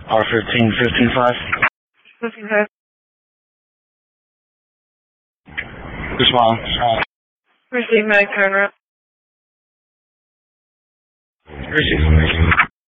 R15, 15-5. 15-5. Respond. Receive mag turn route. Receive.